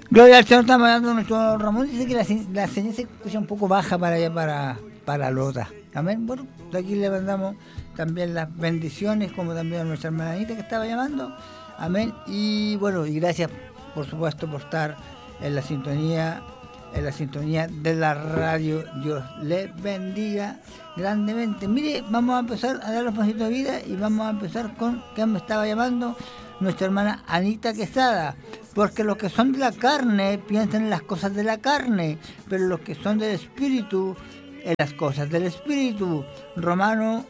Gloria al Señor, estamos hablando nuestro Ramón. Dice que la señal se escucha un poco baja para allá, para Lota. Amén. Bueno, de aquí le mandamos también las bendiciones, como también a nuestra hermanita que estaba llamando. Amén. Y bueno, y gracias, por supuesto, por estar en la sintonía de la radio. Dios les bendiga grandemente. Mire, vamos a empezar a dar los pasitos de vida y vamos a empezar con que me estaba llamando nuestra hermana Anita Quesada. Porque los que son de la carne piensan en las cosas de la carne, pero los que son del espíritu, en las cosas del espíritu. Romano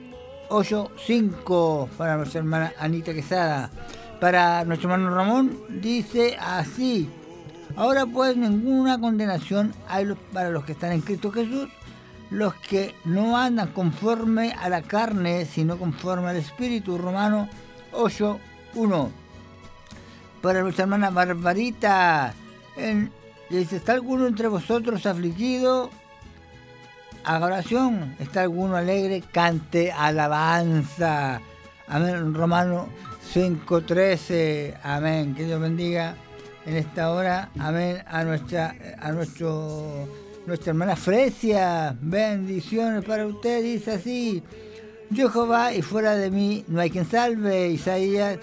8:5 para nuestra hermana Anita Quesada. Para nuestro hermano Ramón dice así: ahora pues ninguna condenación hay para los que están en Cristo Jesús, los que no andan conforme a la carne, sino conforme al espíritu. Romano 8:1. Para nuestra hermana Barbarita, dice: ¿está alguno entre vosotros afligido? Haga oración. ¿Está alguno alegre? Cante alabanza. Amén. Romano 5:13. Amén. Que Dios bendiga en esta hora. Amén. A nuestra hermana Fresia. Bendiciones para usted. Dice así: yo Jehová, y fuera de mí no hay quien salve. Isaías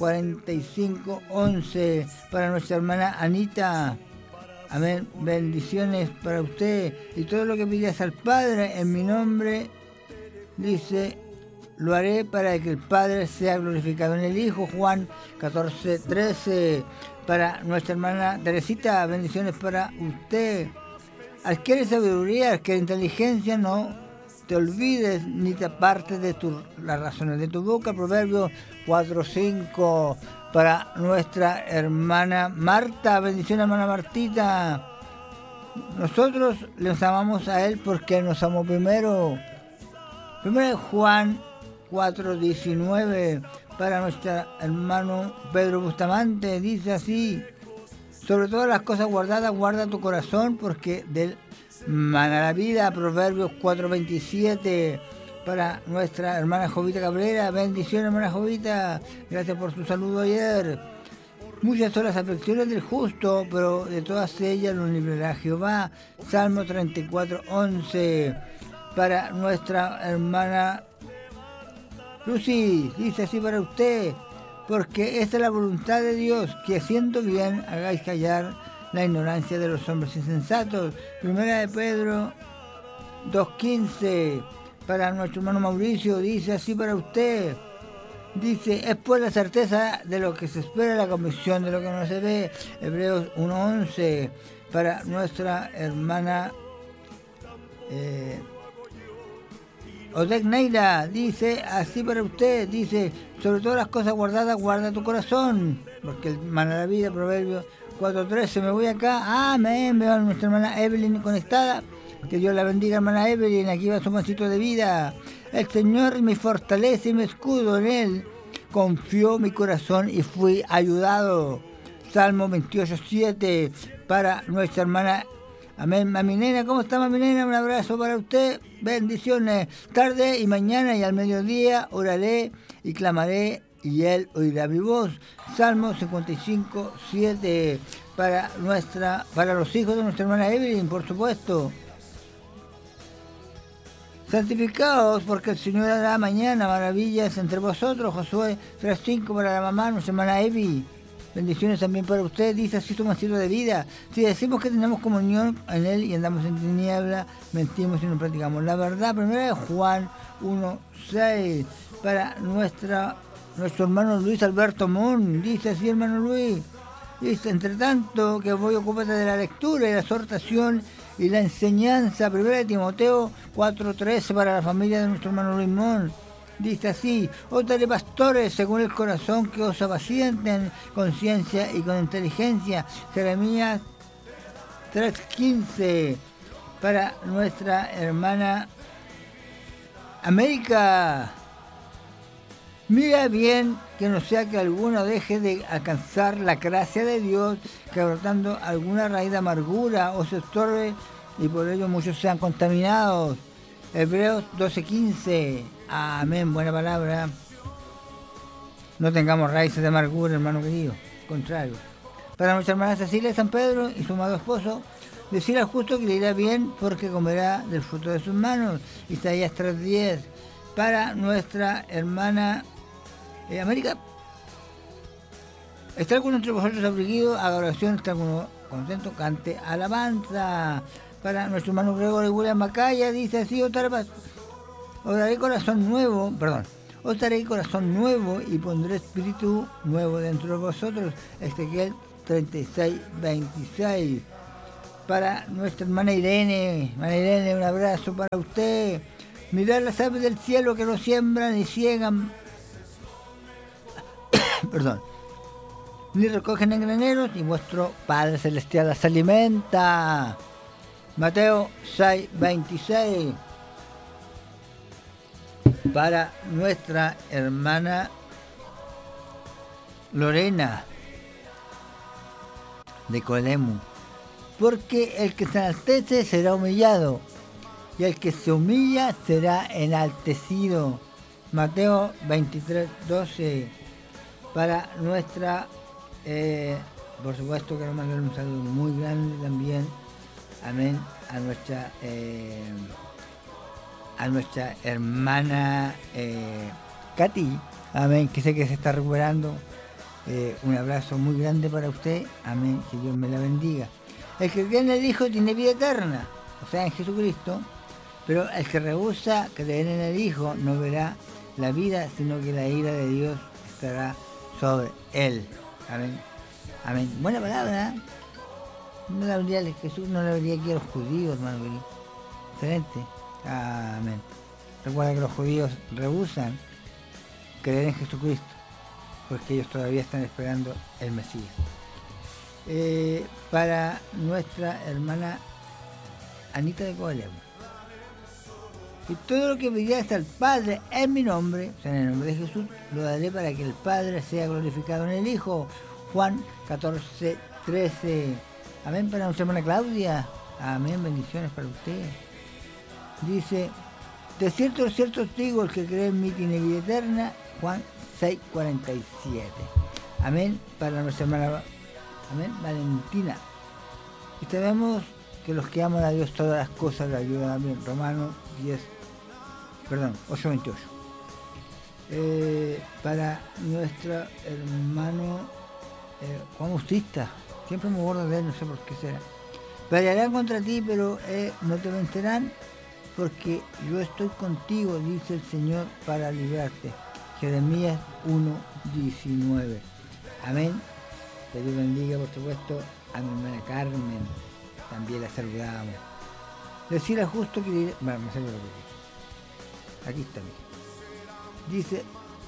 45:11 para nuestra hermana Anita. Amén. Bendiciones para usted. Y todo lo que pidas al Padre en mi nombre, dice, lo haré para que el Padre sea glorificado en el Hijo. Juan 14:13 para nuestra hermana Teresita. Bendiciones para usted. Adquiere sabiduría, adquiere inteligencia, no te olvides ni te apartes de las razones de tu boca. Proverbios 4:5 para nuestra hermana Marta. Bendiciones, hermana Martita. Nosotros les amamos a Él porque nos amó primero. Primero Juan 4:19 para nuestro hermano Pedro Bustamante. Dice así: sobre todas las cosas guardadas, guarda tu corazón, porque del mana la vida. Proverbios 4:27 para nuestra hermana Jovita Cabrera. Bendiciones, hermana Jovita. Gracias por tu saludo ayer. Muchas son las aflicciones del justo, pero de todas ellas lo librará Jehová. Salmo 34:11 para nuestra hermana Lucy. Dice así para usted: porque esta es la voluntad de Dios, que haciendo bien hagáis callar la ignorancia de los hombres insensatos. Primera de Pedro 2:15 para nuestro hermano Mauricio. Dice así para usted: dice, es pues la certeza de lo que se espera, la convicción de lo que no se ve. Hebreos 1:11 para nuestra hermana Odek Neira. Dice así para usted: dice, sobre todas las cosas guardadas, guarda tu corazón, porque el mana la vida. Proverbios 4:13. Me voy acá. Amén. Veo a nuestra hermana Evelyn conectada. Que Dios la bendiga, hermana Evelyn. Aquí va su mancito de vida. El Señor me fortalece y me escudo en Él. Confió mi corazón y fui ayudado. Salmo 28:7 para nuestra hermana. Amén. Mami nena, ¿cómo está, mami nena? Un abrazo para usted. Bendiciones. Tarde y mañana y al mediodía oraré y clamaré, y Él oirá mi voz. Salmo 55:7 para los hijos de nuestra hermana Evelyn, por supuesto. Santificados, porque el Señor hará mañana maravillas entre vosotros. Josué 3:5 para la mamá, nuestra hermana Evi. Bendiciones también para usted. Dice así su mancito de vida: si decimos que tenemos comunión en Él y andamos en tiniebla, mentimos y no practicamos la verdad. Primera de Juan 1:6 para nuestro hermano Luis Alberto Mon. Dice así, hermano Luis: dice, entre tanto que voy, ocúpate de la lectura y la exhortación y la enseñanza. Primera de Timoteo 4:13 para la familia de nuestro hermano Luis Mon. Dice así: os daré pastores según el corazón, que os apacienten con ciencia y con inteligencia. Jeremías 3:15 para nuestra hermana América. Mira bien que no sea que alguno deje de alcanzar la gracia de Dios, que brotando alguna raíz de amargura o se estorbe, y por ello muchos sean contaminados. Hebreos 12:15. Amén, buena palabra. No tengamos raíces de amargura, hermano querido, contrario. Para nuestra hermana Cecilia de San Pedro y su amado esposo, decir al justo que le irá bien porque comerá del fruto de sus manos. Isaías 3:10. Para nuestra hermana América, está alguno entre vosotros afligido, haga oración, está alguno contento, cante alabanza. Para nuestro hermano Gregorio William Macaya, dice así: os daré corazón nuevo y pondré espíritu nuevo dentro de vosotros. Ezequiel 36:26. Para nuestra hermana Irene, un abrazo para usted. Mirad las aves del cielo que no siembran ni ciegan, ni recogen en graneros, y vuestro Padre Celestial las alimenta. Mateo 6:26. Para nuestra hermana Lorena de Colemu, porque el que se enaltece será humillado, y el que se humilla será enaltecido. Mateo 23:12. Para nuestra, por supuesto, quiero mandar un saludo muy grande también, amén, a nuestra hermana Katy, amén, que sé que se está recuperando. Un abrazo muy grande para usted, amén, que Dios me la bendiga. El que cree en el Hijo tiene vida eterna, o sea, en Jesucristo, pero el que rehúsa creer en el Hijo no verá la vida, sino que la ira de Dios estará sobre él. Amén. Amén. Buena palabra, ¿eh? No la habría, Jesús no la habría aquí a los judíos, hermano querido. Excelente. Amén. Recuerda que los judíos rehusan creer en Jesucristo, porque ellos todavía están esperando el Mesías. Para nuestra hermana Anita de Coelemu, y todo lo que pidáis al Padre en mi nombre, o sea, en el nombre de Jesús, lo daré para que el Padre sea glorificado en el Hijo. Juan 14:13. Amén. Para nuestra hermana Claudia, amén, bendiciones para usted. Dice: de cierto os digo, el que cree en mí tiene vida eterna. Juan 6:47. Amén. Para nuestra hermana, amén, Valentina. Y sabemos que los que aman a Dios todas las cosas le ayudan a bien. Romanos 8:28. Para nuestro hermano Juan Bautista, siempre me acuerdo de él, no sé por qué será. Pelearán contra ti, pero no te vencerán, porque yo estoy contigo, dice el Señor, para librarte. Jeremías 1:19. Amén. Que Dios bendiga, por supuesto, a mi hermana Carmen, también la saludamos. Decir al justo que diré, bueno, me salió lo que dice. Aquí está. Dice: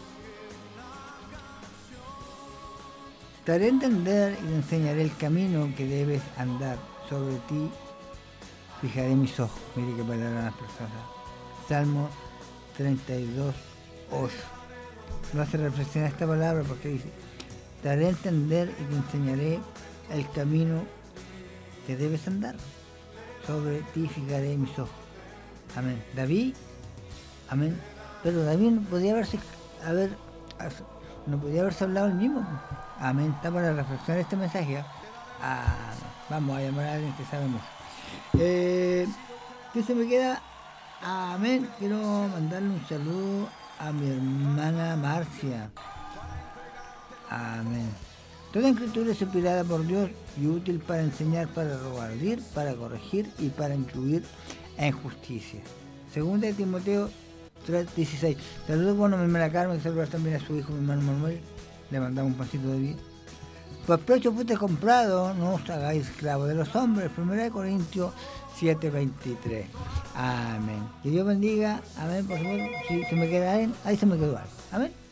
te haré entender y te enseñaré el camino que debes andar. Sobre ti fijaré mis ojos. Mire qué palabra más preciosa. Salmo 32:8. No hace reflexionar esta palabra porque dice: te haré entender y te enseñaré el camino que debes andar. Sobre ti fijaré mis ojos. Amén. David, amén. Pero David no podía haberse hablado el mismo. Amén. Está para reflexionar este mensaje. Vamos a llamar a alguien que sabe mucho. ¿Qué se me queda? Amén. Quiero mandarle un saludo a mi hermana Marcia. Amén. Toda escritura es inspirada por Dios y útil para enseñar, para redarguir, para corregir y para instruir en justicia. Segunda de Timoteo 3:16. Saludos, bueno, mi hermana Carmen, saludar también a su hijo, mi hermano Manuel. Le mandamos un pancito de vida. Por precio fuiste comprado, no os hagáis esclavos de los hombres. 1 Corintios 7:23. Amén. Que Dios bendiga. Amén. Por favor, si se me queda alguien, ahí se me quedó algo. Amén.